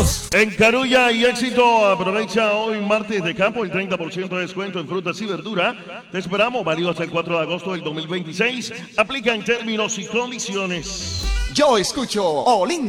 ¡Vamos! En Carulla y Éxito, aprovecha hoy martes de campo el 30% de descuento en frutas y verdura. Te esperamos, válido hasta el 4 de agosto del 2026. Aplica en términos y condiciones. Yo escucho Olin